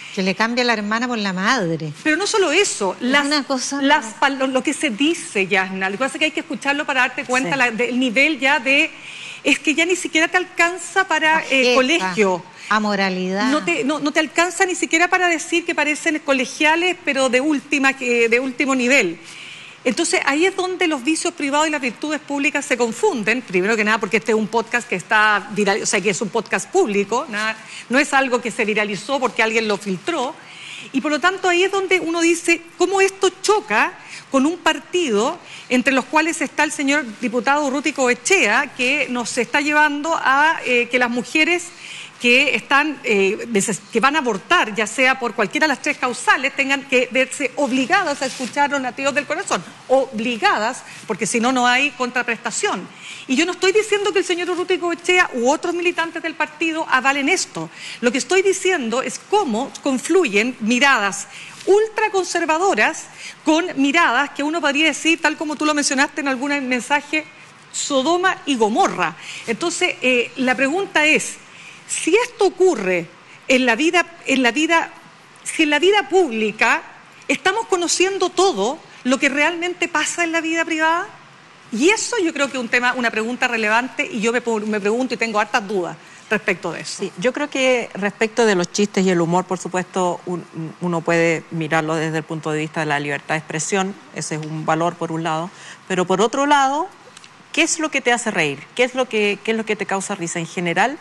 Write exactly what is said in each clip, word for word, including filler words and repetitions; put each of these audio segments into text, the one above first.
Que le cambia la hermana por la madre. Pero no solo eso, las, una cosa... las, lo, lo que se dice, Yasna, lo que pasa es que hay que escucharlo para darte cuenta sí. la, del nivel ya de... Es que ya ni siquiera te alcanza para eh, colegio. Amoralidad. No te, no, no te alcanza ni siquiera para decir que parecen colegiales, pero de, última, de último nivel. Entonces, ahí es donde los vicios privados y las virtudes públicas se confunden, primero que nada porque este es un podcast que está viral, o sea, que es un podcast público, nada, no es algo que se viralizó porque alguien lo filtró, y por lo tanto ahí es donde uno dice cómo esto choca con un partido entre los cuales está el señor diputado Urruti Coechea, que nos está llevando a eh, que las mujeres que están eh, que van a abortar, ya sea por cualquiera de las tres causales, tengan que verse obligadas a escuchar los latidos del corazón, obligadas, porque si no, no hay contraprestación. Y yo no estoy diciendo que el señor Urruti Coechea u otros militantes del partido avalen esto. Lo que estoy diciendo es cómo confluyen miradas ultraconservadoras con miradas que uno podría decir, tal como tú lo mencionaste en algún mensaje, Sodoma y Gomorra. Entonces, eh, la pregunta es, si esto ocurre en la vida, en la vida, si en la vida pública estamos conociendo todo lo que realmente pasa en la vida privada, y eso yo creo que es un tema, una pregunta relevante, y yo me, me pregunto y tengo hartas dudas respecto de eso. Sí, yo creo que respecto de los chistes y el humor, por supuesto, un, uno puede mirarlo desde el punto de vista de la libertad de expresión, ese es un valor por un lado, pero por otro lado, ¿qué es lo que te hace reír? ¿Qué es lo que, qué es lo que te causa risa? En general,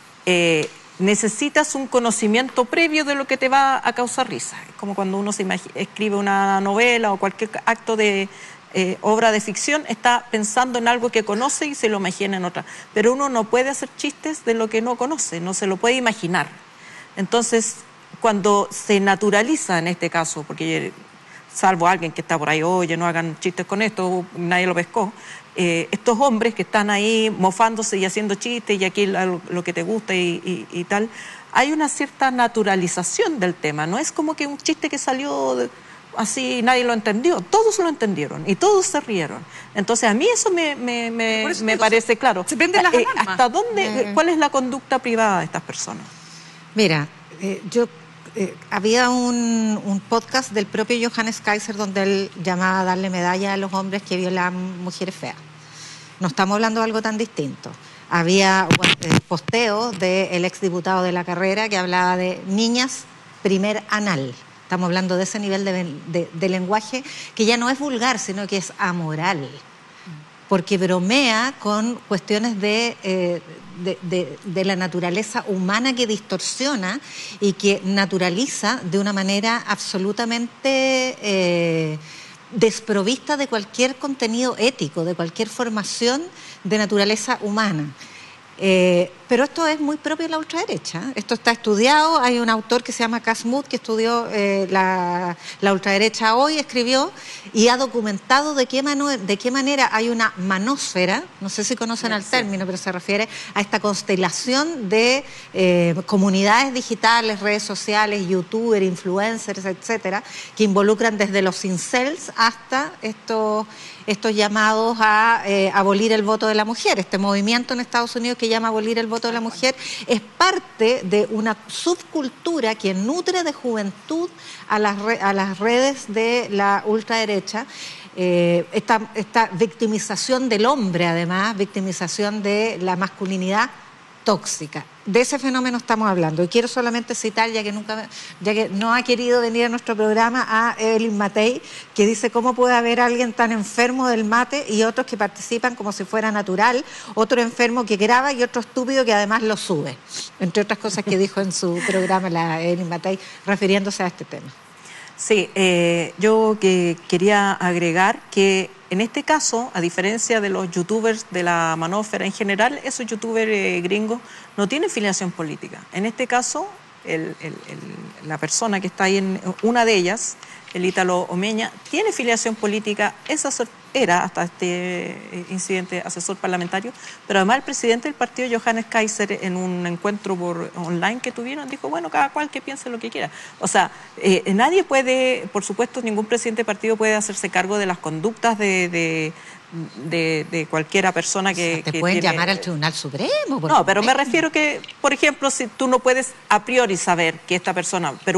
Eh, necesitas un conocimiento previo de lo que te va a causar risa. Es como cuando uno se escribe una novela o cualquier acto de eh, obra de ficción, está pensando en algo que conoce y se lo imagina en otra. Pero uno no puede hacer chistes de lo que no conoce, no se lo puede imaginar. Entonces, cuando se naturaliza en este caso, porque salvo alguien que está por ahí, oye, no hagan chistes con esto, nadie lo pescó, Eh, estos hombres que están ahí mofándose y haciendo chistes y aquí lo, lo que te gusta y, y, y tal, hay una cierta naturalización del tema, no es como que un chiste que salió de, así nadie lo entendió, todos lo entendieron y todos se rieron. Entonces a mí eso me, me, me, eso me parece claro. Se venden las eh, ¿Hasta dónde, eh. cuál es la conducta privada de estas personas? Mira, eh, yo... Eh, había un, un podcast del propio Johannes Kaiser donde él llamaba a darle medalla a los hombres que violan mujeres feas. No estamos hablando de algo tan distinto. Había bueno, eh, posteos del exdiputado de la carrera que hablaba de niñas primer anal. Estamos hablando de ese nivel de, de, de lenguaje que ya no es vulgar, sino que es amoral. Porque bromea con cuestiones de, eh, de, de, de la naturaleza humana que distorsiona y que naturaliza de una manera absolutamente eh, desprovista de cualquier contenido ético, de cualquier formación de naturaleza humana. Eh, pero esto es muy propio de la ultraderecha. Esto está estudiado. Hay un autor que se llama Cass Mood que estudió eh, la, la ultraderecha hoy, escribió y ha documentado de qué, mano, de qué manera hay una manósfera, no sé si conocen el término, pero se refiere a esta constelación de eh, comunidades digitales, redes sociales, youtubers, influencers, etcétera, que involucran desde los incels hasta estos estos llamados a eh, abolir el voto de la mujer. Este movimiento en Estados Unidos que llama abolir el voto de la mujer es parte de una subcultura que nutre de juventud a las, re a las redes de la ultraderecha. Eh, esta, esta victimización del hombre, además, victimización de la masculinidad tóxica. De ese fenómeno estamos hablando. Y quiero solamente citar, ya que nunca, ya que no ha querido venir a nuestro programa, a Evelyn Matei, que dice cómo puede haber alguien tan enfermo del mate y otros que participan como si fuera natural, otro enfermo que graba y otro estúpido que además lo sube. Entre otras cosas que dijo en su programa la Evelyn Matei, refiriéndose a este tema. Sí, eh, yo que quería agregar que en este caso, a diferencia de los youtubers de la manósfera en general, esos youtubers eh, gringos no tienen filiación política. En este caso, el, el, el, la persona que está ahí, en una de ellas, el Ítalo Omeña, tiene filiación política, es asesor, era hasta este incidente asesor parlamentario, pero además el presidente del partido, Johannes Kaiser, en un encuentro por online que tuvieron, dijo, bueno, cada cual que piense lo que quiera. O sea, eh, nadie puede, por supuesto, ningún presidente de partido puede hacerse cargo de las conductas de... de De, de cualquiera persona que... O sea, te que pueden tiene... llamar al Tribunal Supremo. No, pero me refiero que, por ejemplo, si tú no puedes a priori saber que esta persona... pero